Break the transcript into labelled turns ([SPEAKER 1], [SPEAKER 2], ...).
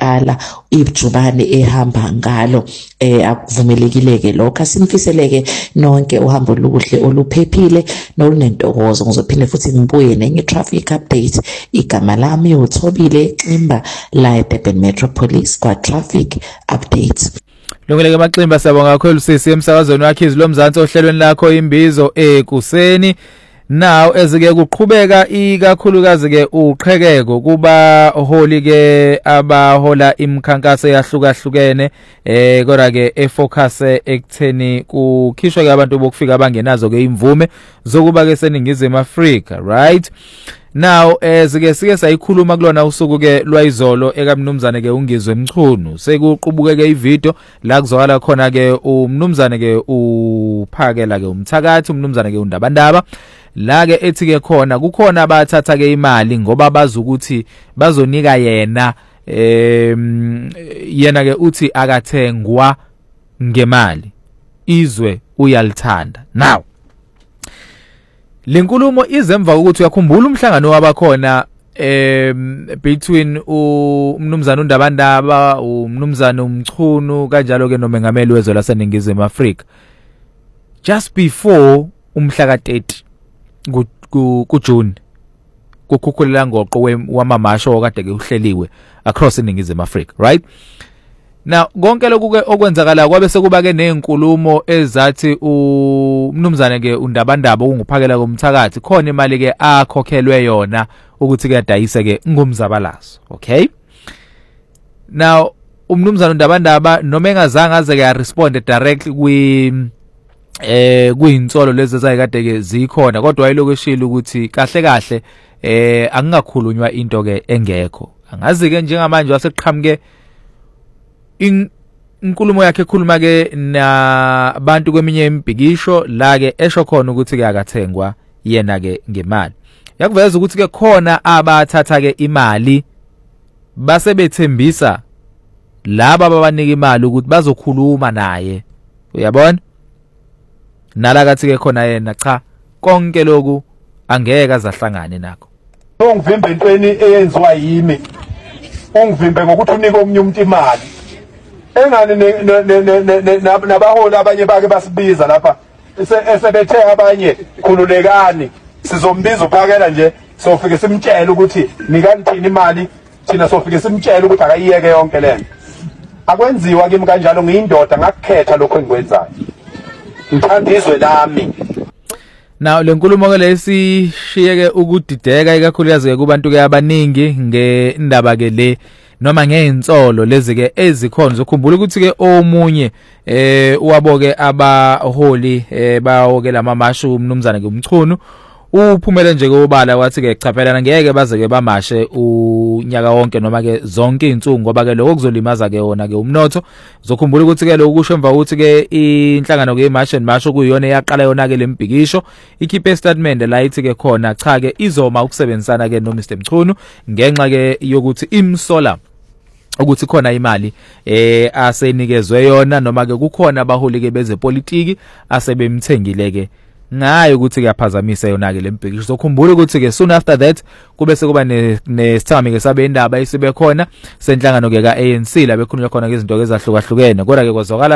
[SPEAKER 1] yokuqala ibjubane ehamba ngalo. Akuvumelekile-ke lokho. Asinifiseleke nonke uhambo oluhle oluphephile nolunentokozo. Ngizophinde futhi ngibuye nenye traffic update. Igama lami uThobile Ximba la eDurban Metropolis kwa traffic updates.
[SPEAKER 2] Lungile-ke Maximba, siyabonga kakhulu sisi emsakazweni wakhe Izwi Mzansi ohlelweni lakho Imbizo ekuseni. Now ezike kuqhubeka ikakhulukazi ke uqhekeko kuba holi ke abahola imikhankaso yahlukahlukene kodwa ke efocus ekutheni kukhishwa ke abantu bokufika abangenazo ke imvume zokuba ke seningizimu Afrika, right? Now ezike sike sayikhuluma kulona usuku ke lwayizolo ekamnumzane ke uNgizwe Mchunu sekuqubuke ke ivideo la kuzwakala khona ke umnumzane ke uphakela ke umthakathi umnumzane ke uNdabandaba la ke ethi ke khona kukhona abathatha ke imali ngoba bazukuthi bazonika yena yena ke uthi akathengwa ngemali izwe uyalithanda. Now lenkulumo izemva ukuthi uyakhumbula umhlangano wabakhona between umnumzana uNdabandaba umnumzana uMchunu kanjalo ke nomengameli wezwe laseNingizimu Afrika just before umhla ka-30 kuJune kukhukhulela ngoqo wamamasho okade ke uhleliwe across iNingizimu Afrika, right? Now konke lokhu ke okwenzakala kwabe sekuba ke nezinkulumo ezathi umnumzane ke uNdabandaba unguphakela komthakathi khona imali ke akhokhelwe yona ukuthi ke adayise ke ngumzabalazo, okay? Now umnumzane uNdabandaba noma engazange aze ke respond directly kuyinsolo lezi ezayikade ke zikhona kodwa wayeloko eshila ukuthi kahle kahle angingakhulunywa into ke engekho. Angazi ke njengamanje waseqhamuke inkulumo yakhe ekhuluma ke nabantu kweminye imibhikisho la ke esho khona ukuthi ke akathengwa yena ke ngemali. Yakuveza ukuthi ke khona abathatha ke imali base bethembisa laba ababanika imali ukuthi bazokhuluma naye. Uyabona? Nala kathi ke khona yena cha konke lokhu angeke azahlangane nakho.
[SPEAKER 3] Ongivimbe entweni eyenziwa yimi. Ongivimbe ngokuthi unike omunye umuntu imali. Engane nabaholi abanye bake basibiza lapha esebethe abanye khululekani sizombiza uphakela nje sofike simtshela ukuthi nikanithini imali thina sofike simtshela ukuthi akayiyeke yonke lento akwenziwa kimi kanjalo ngiyindoda ngakukhetha lokho engikwenzayo ngithanda izwe lami.
[SPEAKER 2] Now lenkulumo ke lesishiyeke ukudideka ikakhulukazi ke kubantu ke abaningi ngendaba ke le noma ngeinsolo lezi ke ezikhona zokhumbula ukuthi ke omunye uwaboke abaholi bawoke lamamashu umnumzana ke uMchunu uphumele nje kobala wathi ke chaphelana ngeke baze ke bamashe unyaka wonke noma ke zonke izinsuku ngoba ke lokho kuzolimaza ke wona ke umnotho. Zokhumbula ukuthi ke lokho kusho emva ukuthi ke inhlangano ke iMarch and March kuyiyona yaqala yona ke lembhikisho ikhiphe statement la ithi ke khona cha ke izoma ukusebenzisana ke no Mr Mchunu ngenxa ke yokuthi imsola ukuthi khona imali asenikezwe yona noma ke kukhona abaholi ke bezepolitiki asebemthengile ke ngayo ukuthi kuyaphazamise yona ke lembhikisho. Sokhumbula ukuthi ke soon after that kube sekuba nesithami ke sabe indaba isibe khona senhlangano ke kaANC la bekhulunywa khona ke izinto ezahlukahlukene kodwa ke kwazwakala